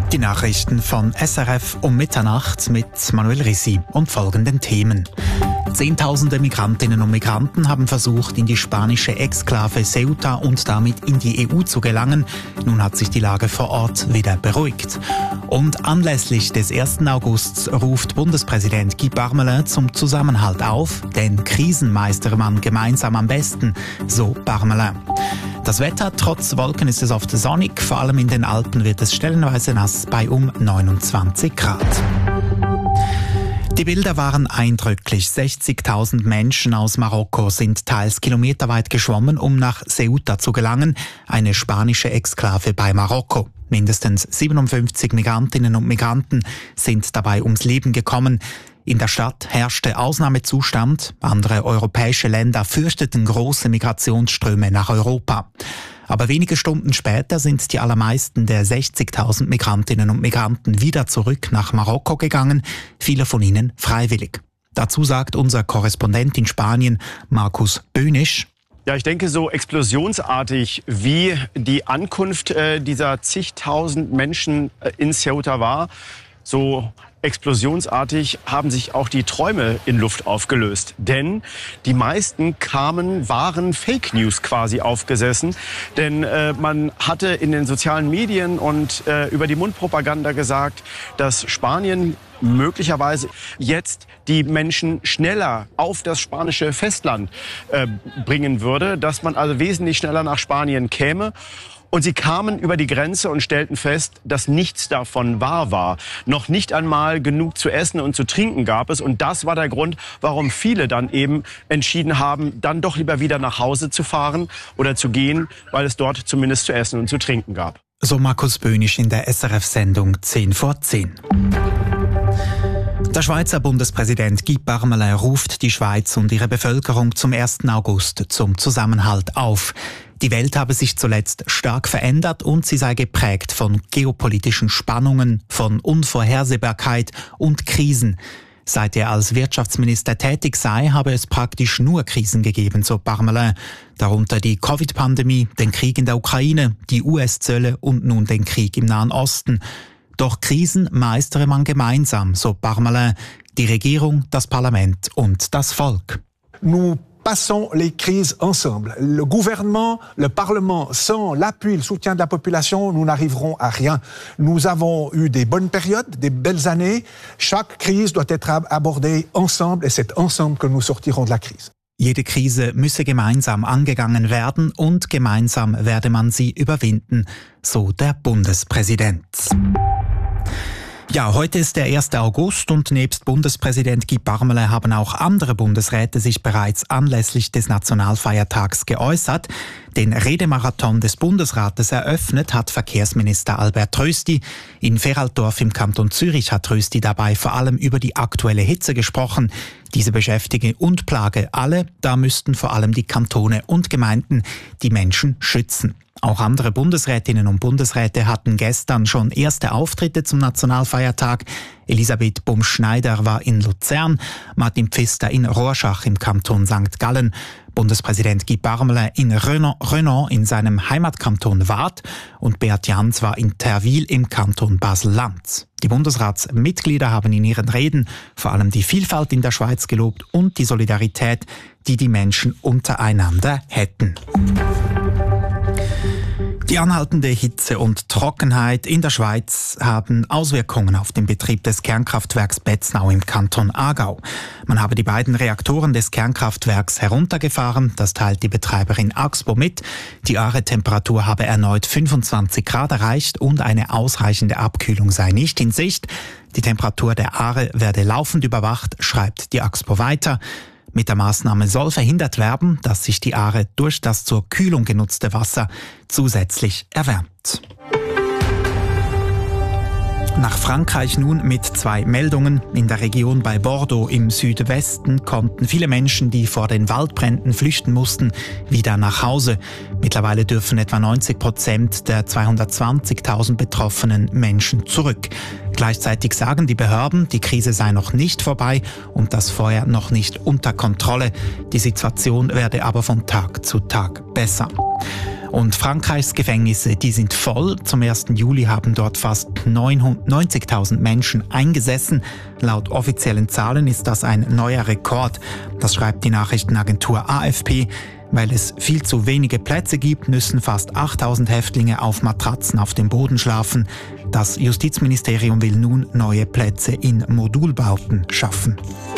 Die Nachrichten von SRF um Mitternacht mit Manuel Rissi und folgenden Themen. Zehntausende Migrantinnen und Migranten haben versucht, in die spanische Exklave Ceuta und damit in die EU zu gelangen. Nun hat sich die Lage vor Ort wieder beruhigt. Und anlässlich des 1. Augusts ruft Bundespräsident Guy Parmelin zum Zusammenhalt auf, denn Krisen meistere man gemeinsam am besten, so Parmelin. Das Wetter, trotz Wolken ist es oft sonnig, vor allem in den Alpen wird es stellenweise nass bei um 29 Grad. Die Bilder waren eindrücklich. 60.000 Menschen aus Marokko sind teils kilometerweit geschwommen, um nach Ceuta zu gelangen, eine spanische Exklave bei Marokko. Mindestens 57 Migrantinnen und Migranten sind dabei ums Leben gekommen. In der Stadt herrschte Ausnahmezustand. Andere europäische Länder fürchteten große Migrationsströme nach Europa. Aber wenige Stunden später sind die allermeisten der 60.000 Migrantinnen und Migranten wieder zurück nach Marokko gegangen, viele von ihnen freiwillig. Dazu sagt unser Korrespondent in Spanien, Markus Bönisch: Ja, ich denke, so explosionsartig wie die Ankunft dieser zigtausend Menschen in Ceuta war, so explosionsartig haben sich auch die Träume in Luft aufgelöst. Denn die meisten waren Fake News quasi aufgesessen. Denn man hatte in den sozialen Medien und über die Mundpropaganda gesagt, dass Spanien möglicherweise jetzt die Menschen schneller auf das spanische Festland bringen würde, dass man also wesentlich schneller nach Spanien käme. Und sie kamen über die Grenze und stellten fest, dass nichts davon wahr war. Noch nicht einmal genug zu essen und zu trinken gab es. Und das war der Grund, warum viele dann eben entschieden haben, dann doch lieber wieder nach Hause zu fahren oder zu gehen, weil es dort zumindest zu essen und zu trinken gab. So Markus Bönisch in der SRF-Sendung 10 vor 10. Der Schweizer Bundespräsident Guy Parmelin ruft die Schweiz und ihre Bevölkerung zum 1. August zum Zusammenhalt auf. Die Welt habe sich zuletzt stark verändert und sie sei geprägt von geopolitischen Spannungen, von Unvorhersehbarkeit und Krisen. Seit er als Wirtschaftsminister tätig sei, habe es praktisch nur Krisen gegeben, so Parmelin. Darunter die Covid-Pandemie, den Krieg in der Ukraine, die US-Zölle und nun den Krieg im Nahen Osten. Doch Krisen meistere man gemeinsam, so Parmelin. Die Regierung, das Parlament und das Volk. Passons les crises ensemble. Le gouvernement, le Parlement, sans l'appui, le soutien de la population, nous n'arriverons à rien. Nous avons eu des bonnes périodes, des belles années. Chaque crise doit être abordée ensemble et c'est ensemble que nous sortirons de la crise. Jede Krise müsse gemeinsam angegangen werden und gemeinsam werde man sie überwinden, so der Bundespräsident. Ja, heute ist der 1. August und nebst Bundespräsident Guy Parmelin haben auch andere Bundesräte sich bereits anlässlich des Nationalfeiertags geäußert. Den Redemarathon des Bundesrates eröffnet hat Verkehrsminister Albert Rösti. In Feraldorf im Kanton Zürich hat Rösti dabei vor allem über die aktuelle Hitze gesprochen. Diese beschäftige und plage alle, da müssten vor allem die Kantone und Gemeinden die Menschen schützen. Auch andere Bundesrätinnen und Bundesräte hatten gestern schon erste Auftritte zum Nationalfeiertag. Elisabeth Bumschneider war in Luzern, Martin Pfister in Rorschach im Kanton St. Gallen, Bundespräsident Guy Parmelin in Renan in seinem Heimatkanton Waadt und Beat Jans war in Terwil im Kanton Basel-Land. Die Bundesratsmitglieder haben in ihren Reden vor allem die Vielfalt in der Schweiz gelobt und die Solidarität, die die Menschen untereinander hätten. Die anhaltende Hitze und Trockenheit in der Schweiz haben Auswirkungen auf den Betrieb des Kernkraftwerks Betznau im Kanton Aargau. Man habe die beiden Reaktoren des Kernkraftwerks heruntergefahren, das teilt die Betreiberin Axpo mit. Die Aare-Temperatur habe erneut 25 Grad erreicht und eine ausreichende Abkühlung sei nicht in Sicht. Die Temperatur der Aare werde laufend überwacht, schreibt die Axpo weiter. Mit der Maßnahme soll verhindert werden, dass sich die Aare durch das zur Kühlung genutzte Wasser zusätzlich erwärmt. Nach Frankreich nun mit 2 Meldungen. In der Region bei Bordeaux im Südwesten konnten viele Menschen, die vor den Waldbränden flüchten mussten, wieder nach Hause. Mittlerweile dürfen etwa 90% der 220.000 betroffenen Menschen zurück. Gleichzeitig sagen die Behörden, die Krise sei noch nicht vorbei und das Feuer noch nicht unter Kontrolle. Die Situation werde aber von Tag zu Tag besser. Und Frankreichs Gefängnisse, die sind voll. Zum 1. Juli haben dort fast 90.000 Menschen eingesessen. Laut offiziellen Zahlen ist das ein neuer Rekord. Das schreibt die Nachrichtenagentur AFP. Weil es viel zu wenige Plätze gibt, müssen fast 8.000 Häftlinge auf Matratzen auf dem Boden schlafen. Das Justizministerium will nun neue Plätze in Modulbauten schaffen.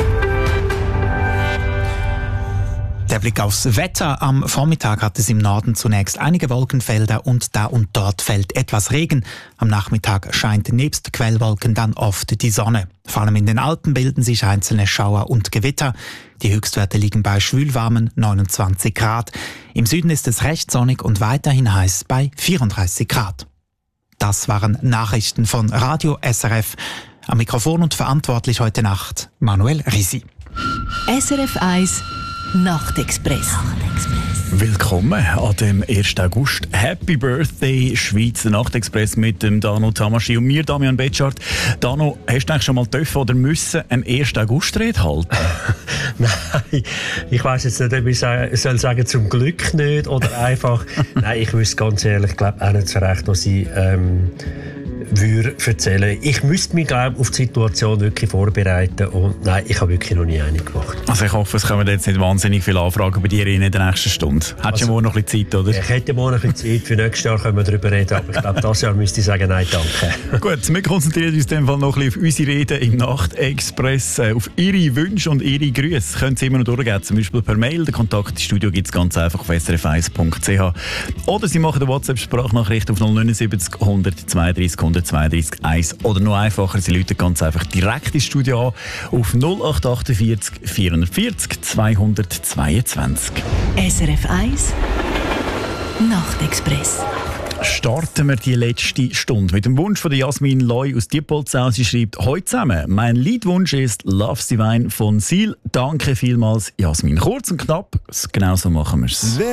Der Blick aufs Wetter. Am Vormittag hat es im Norden zunächst einige Wolkenfelder und da und dort fällt etwas Regen. Am Nachmittag scheint nebst Quellwolken dann oft die Sonne. Vor allem in den Alpen bilden sich einzelne Schauer und Gewitter. Die Höchstwerte liegen bei schwülwarmen 29 Grad. Im Süden ist es recht sonnig und weiterhin heiß bei 34 Grad. Das waren Nachrichten von Radio SRF. Am Mikrofon und verantwortlich heute Nacht Manuel Risi. SRF 1 Nachtexpress. Willkommen an dem 1. August. Happy Birthday, Schweizer Nachtexpress mit dem Dano Tamaschi und mir, Damian Betschart. Dano, hast du eigentlich schon mal dürfen oder müssen am 1. August-Rede halten? Nein, ich weiss jetzt nicht, ob ich soll sagen, zum Glück nicht oder einfach. Nein, ich wüsste ganz ehrlich, glaube auch nicht so recht, was ich würde erzählen. Ich müsste mich, glaube auf die Situation wirklich vorbereiten und nein, ich habe wirklich noch nie eine gemacht. Also ich hoffe, es kommen jetzt nicht wahnsinnig viele Anfragen bei dir in der nächsten Stunde. Hättest du morgen noch ein bisschen Zeit, oder? Ich hätte morgen noch ein bisschen Zeit. Für nächstes Jahr können wir darüber reden, aber ich glaube, dieses Jahr müsste ich sagen, nein, danke. Gut, wir konzentrieren uns in dem Fall noch ein bisschen auf unsere Rede im Nachtexpress, auf Ihre Wünsche und Ihre Grüße. Können Sie immer noch durchgeben, zum Beispiel per Mail. Den Kontakt ins Studio gibt es ganz einfach auf srf1.ch. Oder Sie machen eine WhatsApp-Sprachnachricht auf 079 132 132 1. Oder noch einfacher, Sie rufen ganz einfach direkt ins Studio an auf 0848 440 222. SRF 1 Nachtexpress. Starten wir die letzte Stunde mit dem Wunsch von Jasmin Loy aus Diepoldsau. Sie schreibt heute zusammen: Mein Liedwunsch ist Love's Divine von Seal. Danke vielmals, Jasmin. Kurz und knapp, genau so machen wir es.